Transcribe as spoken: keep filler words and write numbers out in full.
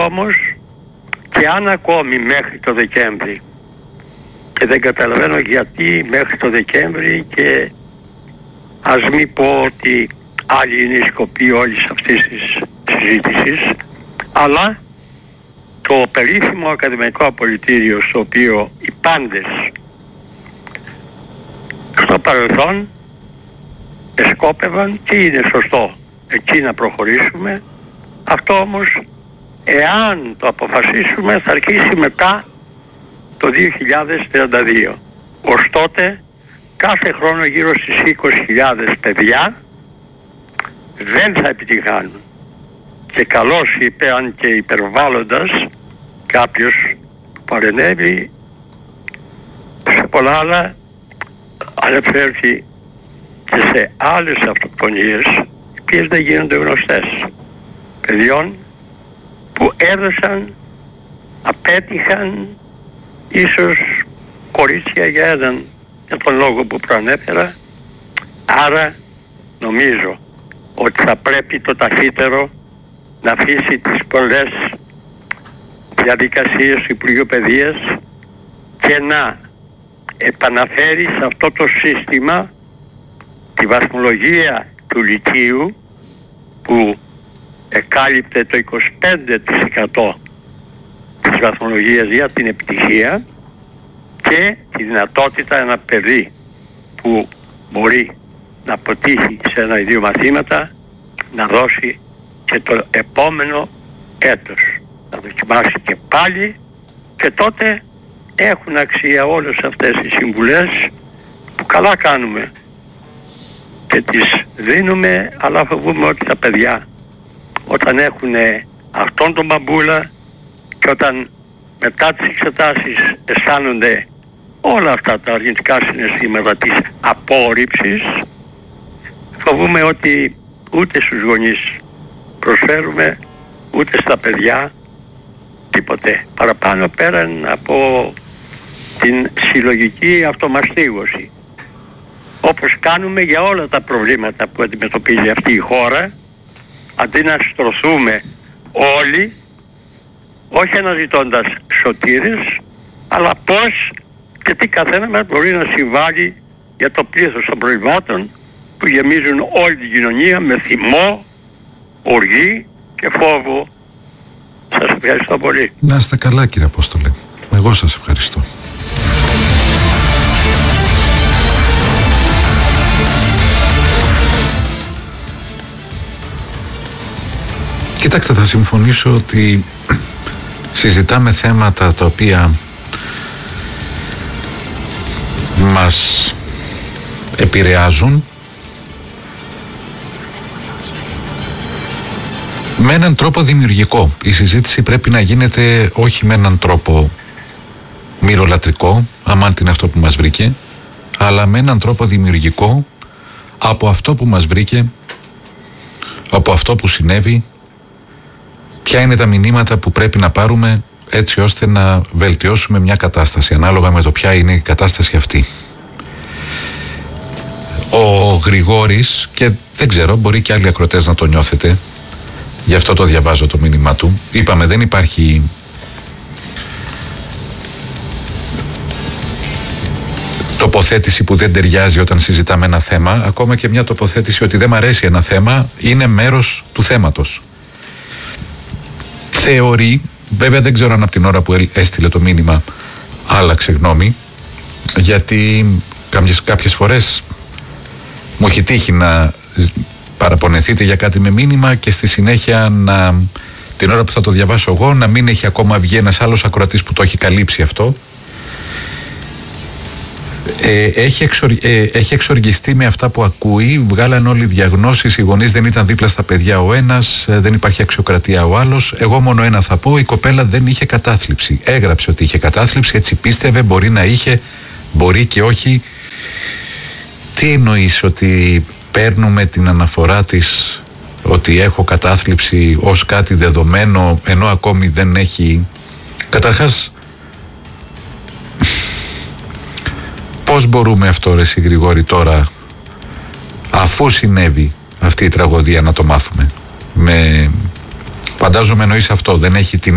όμως, και αν ακόμη μέχρι το Δεκέμβρη, και δεν καταλαβαίνω γιατί μέχρι το Δεκέμβρη, και ας μην πω ότι άλλη είναι η σκοπή όλης αυτής της συζήτησης, αλλά το περίφημο ακαδημαϊκό απολυτήριο στο οποίο οι πάντες στο παρελθόν εσκόπευαν και είναι σωστό εκεί να προχωρήσουμε, αυτό όμως εάν το αποφασίσουμε θα αρχίσει μετά το δύο χιλιάδες τριάντα δύο. Ως τότε κάθε χρόνο γύρω στις είκοσι χιλιάδες παιδιά δεν θα επιτυχάνουν. Και καλώς είπε, αν και υπερβάλλοντας, κάποιος που παρενέβη σε πολλά άλλα, αναφέρθη και σε άλλες αυτοκτονίες, οι οποίες δεν γίνονται γνωστές, παιδιών που έδωσαν, απέτυχαν, ίσως κορίτσια για έναν, για τον λόγο που προανέφερα. Άρα νομίζω ότι θα πρέπει το ταχύτερο να αφήσει τις πολλές διαδικασίες του Υπουργείου Παιδείας και να επαναφέρει σε αυτό το σύστημα τη βαθμολογία του Λυκείου που εκάλυπτε το είκοσι πέντε τοις εκατό της βαθμολογίας για την επιτυχία, και τη δυνατότητα ένα παιδί που μπορεί να αποτύχει σε ένα ή δύο μαθήματα να δώσει και το επόμενο έτος, να δοκιμάσει και πάλι, και τότε έχουν αξία όλες αυτές οι συμβουλές που καλά κάνουμε και τις δίνουμε, αλλά φοβούμαι ότι τα παιδιά όταν έχουν αυτόν τον μπαμπούλα και όταν μετά τις εξετάσεις αισθάνονται όλα αυτά τα αρνητικά συναισθήματα της απόρριψης, φοβούμαι ότι ούτε στους γονείς προσφέρουμε, ούτε στα παιδιά τίποτε παραπάνω πέραν από την συλλογική αυτομαστίγωση, όπως κάνουμε για όλα τα προβλήματα που αντιμετωπίζει αυτή η χώρα, αντί να στρωθούμε όλοι, όχι αναζητώντας σωτήρες, αλλά πώς και τι καθένα μας μπορεί να συμβάλλει για το πλήθος των προβλημάτων που γεμίζουν όλη την κοινωνία με θυμό, οργή και φόβο. Σας ευχαριστώ πολύ. Να είστε καλά, κύριε Απόστολε. Εγώ σας ευχαριστώ. Κοιτάξτε, θα συμφωνήσω ότι συζητάμε θέματα τα οποία μας επηρεάζουν με έναν τρόπο δημιουργικό. Η συζήτηση πρέπει να γίνεται όχι με έναν τρόπο μυρολατρικό, άμα είναι αυτό που μας βρήκε, αλλά με έναν τρόπο δημιουργικό από αυτό που μας βρήκε, από αυτό που συνέβη, ποια είναι τα μηνύματα που πρέπει να πάρουμε έτσι ώστε να βελτιώσουμε μια κατάσταση ανάλογα με το ποια είναι η κατάσταση αυτή. Ο Γρηγόρης, και δεν ξέρω, μπορεί και άλλοι ακροτές να το νιώθετε, γι' αυτό το διαβάζω το μήνυμά του. Είπαμε, δεν υπάρχει τοποθέτηση που δεν ταιριάζει όταν συζητάμε ένα θέμα. Ακόμα και μια τοποθέτηση ότι δεν μ' αρέσει ένα θέμα είναι μέρος του θέματος. Θεωρεί, βέβαια δεν ξέρω αν από την ώρα που έστειλε το μήνυμα άλλαξε γνώμη, γιατί κάποιες, κάποιες φορές μου έχει τύχει να παραπονεθείτε για κάτι με μήνυμα και στη συνέχεια να, την ώρα που θα το διαβάσω εγώ, να μην έχει ακόμα βγει ένας άλλος ακροατής που το έχει καλύψει αυτό. Ε, έχει, εξορ, ε, έχει εξοργιστεί με αυτά που ακούει. Βγάλαν όλοι διαγνώσεις, οι γονείς δεν ήταν δίπλα στα παιδιά ο ένας, ε, δεν υπάρχει αξιοκρατία ο άλλος. Εγώ μόνο ένα θα πω, η κοπέλα δεν είχε κατάθλιψη. Έγραψε ότι είχε κατάθλιψη, έτσι πίστευε, μπορεί να είχε, μπορεί και όχι. Τι εννοείς ότι παίρνουμε την αναφορά της ότι έχω κατάθλιψη ως κάτι δεδομένο, ενώ ακόμη δεν έχει? Καταρχάς, πώς μπορούμε αυτό, ρε εσύ Γρηγόρη, τώρα, αφού συνέβη αυτή η τραγωδία, να το μάθουμε? Με... Φαντάζομαι εννοείς αυτό, δεν έχει την